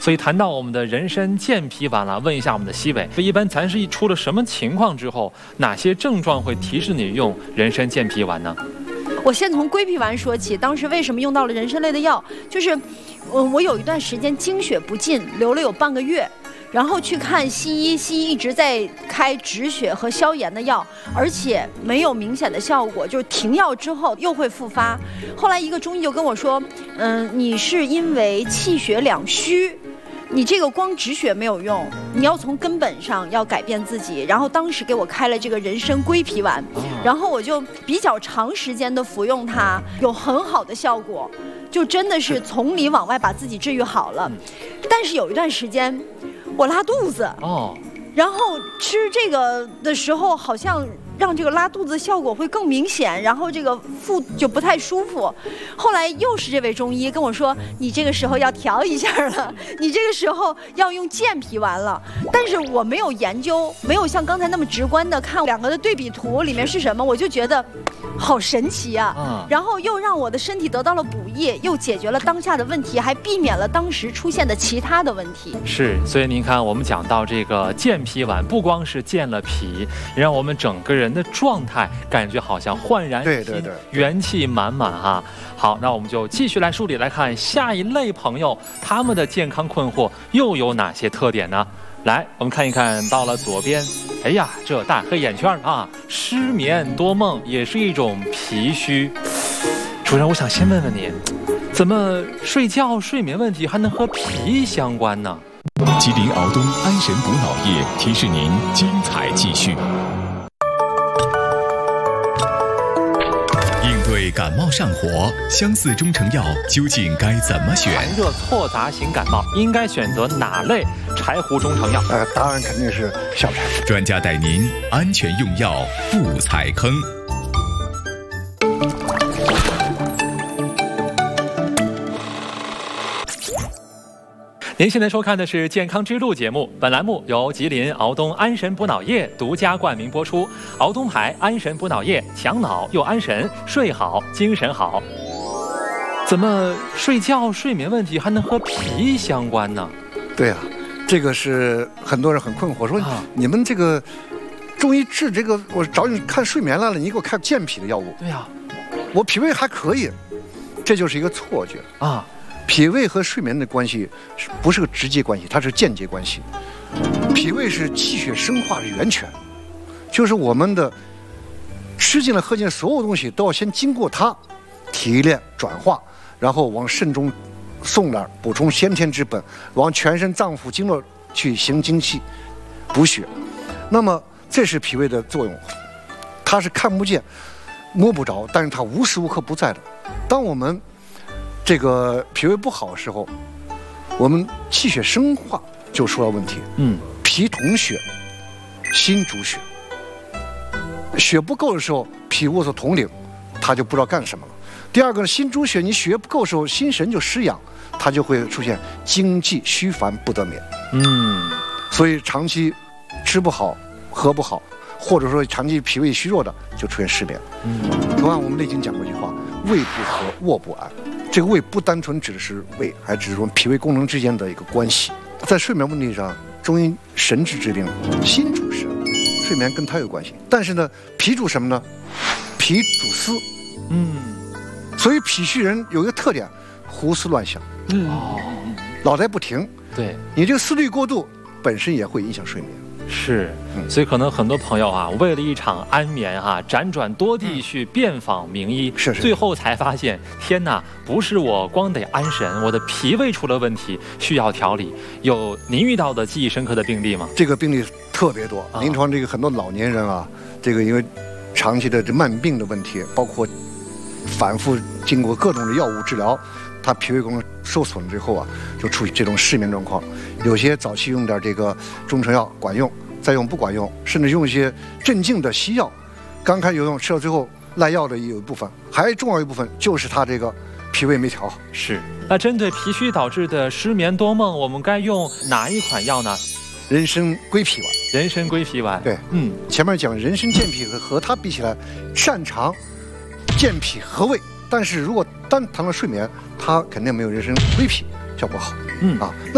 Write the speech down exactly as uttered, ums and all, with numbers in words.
所以谈到我们的人参健脾丸了，问一下我们的西伟，一般咱是一出了什么情况之后，哪些症状会提示你用人参健脾丸呢？ 我先从归脾丸说起，当时为什么用到了人参类的药，就是，我我有一段时间经血不尽，流了有半个月。然后去看西医，西医一直在开止血和消炎的药，而且没有明显的效果，就是停药之后又会复发。后来一个中医就跟我说，嗯，你是因为气血两虚，你这个光止血没有用，你要从根本上要改变自己。然后当时给我开了这个人参归脾丸，然后我就比较长时间的服用它，有很好的效果，就真的是从里往外把自己治愈好了。但是有一段时间我拉肚子哦，然后吃这个的时候好像让这个拉肚子效果会更明显，然后这个腹就不太舒服。后来又是这位中医跟我说，你这个时候要调一下了，你这个时候要用健脾丸了。但是我没有研究，没有像刚才那么直观的看两个的对比图里面是什么，我就觉得好神奇啊！嗯，然后又让我的身体得到了补益，又解决了当下的问题，还避免了当时出现的其他的问题。 是，所以您看，我们讲到这个健脾丸，不光是健了脾，让我们整个人的状态感觉好像焕然一新，对对对，元气满满哈。好，那我们就继续来梳理来看下一类朋友，他们的健康困惑又有哪些特点呢？来，我们看一看，到了左边，哎呀，这大黑眼圈啊，失眠多梦也是一种脾虚。主任，我想先问问你，怎么睡觉睡眠问题还能和脾相关呢？ 吉林敖东安神补脑液提示您精彩继续。应对感冒上火，相似中成药究竟该怎么选？ 寒热错杂型感冒应该选择哪类柴胡中成药？ 呃，答案肯定是小柴。 专家带您安全用药，不踩坑。 您现在收看的是《健康之路》节目，本栏目由吉林敖东安神补脑液独家冠名播出。敖东牌安神补脑液，强脑又安神，睡好精神好。怎么睡觉睡眠问题还能和脾相关呢？ 对啊，这个是很多人很困惑，说、啊、你们这个中医治这个，我找你看睡眠来了，你给我开健脾的药物。 对呀、啊， 我脾胃还可以，这就是一个错觉啊。脾胃和睡眠的关系不是个直接关系，它是间接关系。脾胃是气血生化的源泉，就是我们的吃进来喝进来所有东西都要先经过它提炼转化，然后往肾中送点补充先天之本，往全身脏腑经络去行精气补血。那么这是脾胃的作用，它是看不见摸不着，但是它无时无刻不在的。当我们这个脾胃不好的时候，我们气血生化就出了问题。嗯，脾统血，心主血。血不够的时候，脾无所统领，他就不知道干什么了。第二个呢，心主血，你血不够的时候，心神就失养，它就会出现精气虚烦不得眠。嗯，所以长期吃不好、喝不好，或者说长期脾胃虚弱的，就出现失眠。嗯，同样我们内经讲过一句话：胃不和，卧不安。这个胃不单纯指的是胃，还指说脾胃功能之间的一个关系。在睡眠问题上，中医神志之病，心主神，睡眠跟它有关系。但是呢，脾主什么呢？脾主思，嗯，所以脾虚人有一个特点，胡思乱想，嗯，脑袋不停。 对， 你这个思虑过度，本身也会影响睡眠。 是，所以可能很多朋友啊，为了一场安眠哈、啊，辗转多地去遍访名医， 是是， 最后才发现，天哪，不是我光得安神，我的脾胃出了问题，需要调理。有您遇到的记忆深刻的病例吗？ 这个病例特别多，临床这个很多老年人啊，这个因为长期的这慢病的问题，包括反复经过各种的药物治疗，他脾胃功能受损之后啊，就出现这种失眠状况。有些早期用点这个中成药管用，再用不管用，甚至用一些镇静的西药，刚开始有用，吃到最后赖药的也有一部分，还重要一部分就是他这个脾胃没调好。 是，那针对脾虚导致的失眠多梦，我们该用哪一款药呢？ 人参归脾丸。 人参归脾丸， 对，嗯，前面讲人参健脾和和它比起来，擅长健脾和胃，但是如果单谈到睡眠，它肯定没有人参归脾效果好。嗯啊，那。